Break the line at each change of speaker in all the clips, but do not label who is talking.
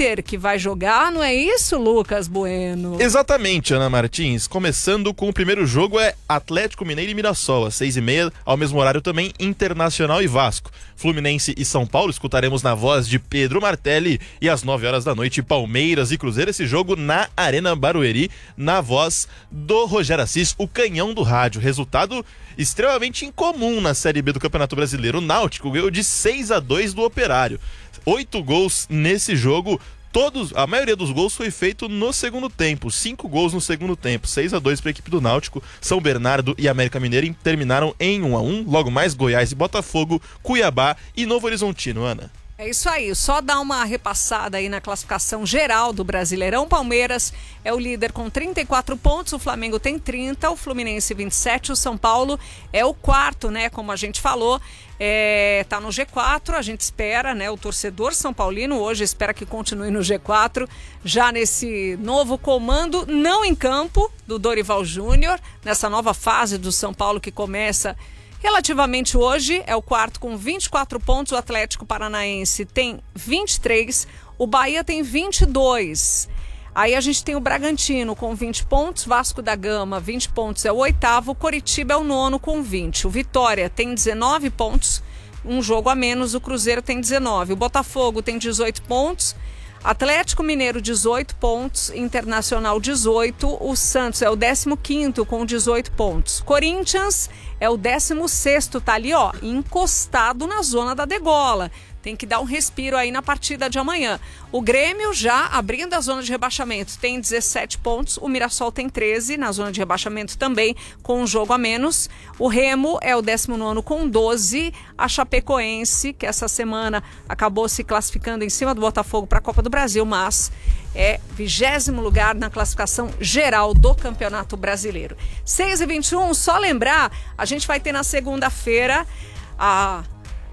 Inter que vai jogar, não é isso, Lucas Bueno?
Exatamente, Ana Martins. Começando com o primeiro jogo é Atlético Mineiro e Mirassol, às 6h30, ao mesmo horário também Internacional e Vasco. Fluminense e São Paulo, escutaremos na voz de Pedro Martelli, e às 9h da noite Palmeiras e Cruzeiro, esse jogo na Arena Barueri, na voz do Rogério Assis, o canhão do rádio. Resultado extremamente incomum na Série B do Campeonato Brasileiro. O Náutico ganhou de 6-2 do Operário. 8 gols nesse jogo. A maioria dos gols foi feito no segundo tempo, 5 gols no segundo tempo, 6-2 para a equipe do Náutico. São Bernardo e América Mineiro terminaram em 1-1, logo mais Goiás e Botafogo, Cuiabá e Novo Horizontino, Ana.
É isso aí, só dar uma repassada aí na classificação geral do Brasileirão. Palmeiras é o líder com 34 pontos, o Flamengo tem 30, o Fluminense 27, o São Paulo é o quarto, né, como a gente falou, tá no G4, a gente espera, né, o torcedor são paulino hoje espera que continue no G4, já nesse novo comando, não em campo, do Dorival Júnior, nessa nova fase do São Paulo que começa relativamente hoje, é o quarto com 24 pontos, o Atlético Paranaense tem 23, o Bahia tem 22. Aí a gente tem o Bragantino com 20 pontos, Vasco da Gama 20 pontos é o oitavo, o Coritiba é o nono com 20. O Vitória tem 19 pontos, um jogo a menos, o Cruzeiro tem 19. O Botafogo tem 18 pontos, Atlético Mineiro 18 pontos, Internacional 18, o Santos é o 15º com 18 pontos. Corinthians é o 16º, tá ali ó, encostado na zona da degola. Tem que dar um respiro aí na partida de amanhã. O Grêmio já abrindo a zona de rebaixamento tem 17 pontos, o Mirassol tem 13 na zona de rebaixamento também com um jogo a menos. O Remo é o 19º com 12, a Chapecoense, que essa semana acabou se classificando em cima do Botafogo para a Copa do Brasil, mas é 20º lugar na classificação geral do Campeonato Brasileiro. 6h21, só lembrar, a gente vai ter na segunda-feira a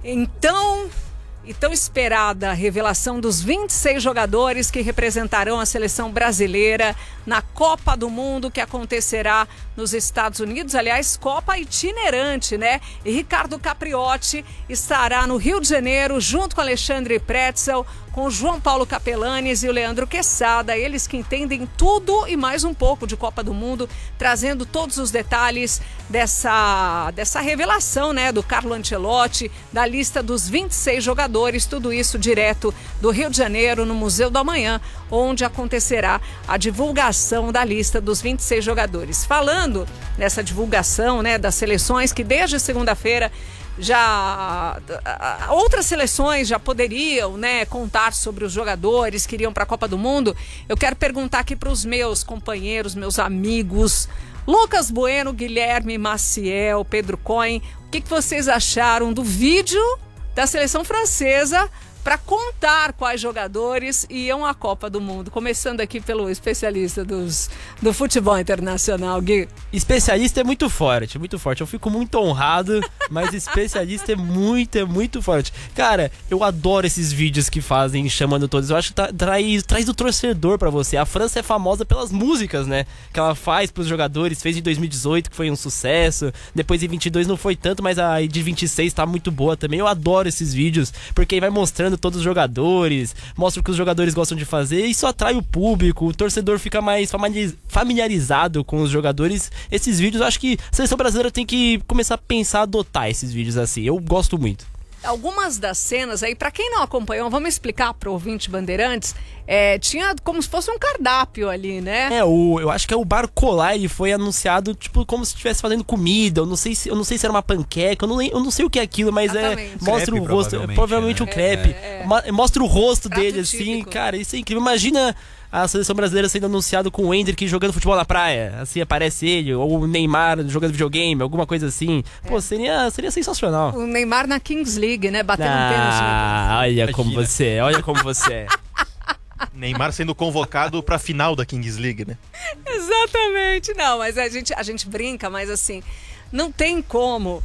tão esperada revelação dos 26 jogadores que representarão a seleção brasileira na Copa do Mundo que acontecerá nos Estados Unidos, aliás, Copa itinerante, né? E Ricardo Capriotti estará no Rio de Janeiro junto com Alexandre Pretzel, com o João Paulo Capelanes e o Leandro Quesada, eles que entendem tudo e mais um pouco de Copa do Mundo, trazendo todos os detalhes dessa revelação, né, do Carlo Ancelotti, da lista dos 26 jogadores, tudo isso direto do Rio de Janeiro, no Museu do Amanhã, onde acontecerá a divulgação da lista dos 26 jogadores. Falando nessa divulgação, né, das seleções que desde segunda-feira outras seleções já poderiam, né, contar sobre os jogadores que iriam para a Copa do Mundo. Eu quero perguntar aqui para os meus companheiros, meus amigos, Lucas Bueno, Guilherme Maciel, Pedro Cohen, o que vocês acharam do vídeo da seleção francesa para contar quais jogadores iam à Copa do Mundo? Começando aqui pelo especialista do futebol internacional, Gui.
Especialista é muito forte, muito forte. Eu fico muito honrado, mas especialista é muito forte. Cara, eu adoro esses vídeos que fazem chamando todos. Eu acho que traz o torcedor pra você. A França é famosa pelas músicas, né? Que ela faz pros jogadores. Fez em 2018, que foi um sucesso. Depois em 22 não foi tanto, mas a de 26 tá muito boa também. Eu adoro esses vídeos, porque aí vai mostrando todos os jogadores, mostra o que os jogadores gostam de fazer, e isso atrai o público, o torcedor fica mais familiarizado com os jogadores. Esses vídeos, eu acho que a seleção brasileira tem que começar a pensar, adotar esses vídeos assim, eu gosto muito.
Algumas das cenas aí, pra quem não acompanhou, vamos explicar pro ouvinte Bandeirantes, tinha como se fosse um cardápio ali, né?
Eu acho que é o Barcolá, ele foi anunciado tipo como se estivesse fazendo comida, eu não sei se era uma panqueca, eu não sei o que é aquilo, mas mostra
crepe,
o rosto, provavelmente, né? Um crepe, mostra o rosto
prato
dele
típico.
assim, cara, isso é incrível. Imagina a seleção brasileira sendo anunciado com o Hendrick jogando futebol na praia, assim aparece ele, ou o Neymar jogando videogame, alguma coisa assim. Pô, seria sensacional.
O Neymar na Kings League, né, batendo pênalti.
Olha como você é.
Neymar sendo convocado pra final da Kings League, né?
Exatamente, não, mas a gente brinca, mas assim, não tem como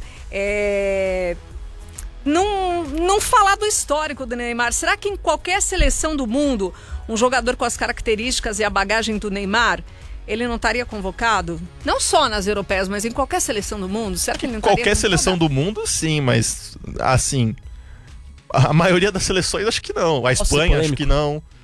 não falar do histórico do Neymar. Será que em qualquer seleção do mundo, um jogador com as características e a bagagem do Neymar, ele não estaria convocado? Não só nas europeias, mas em qualquer seleção do mundo? Será que ele não estaria
Qualquer seleção do mundo, sim, mas assim, a maioria das seleções acho que não. A Espanha, acho que não.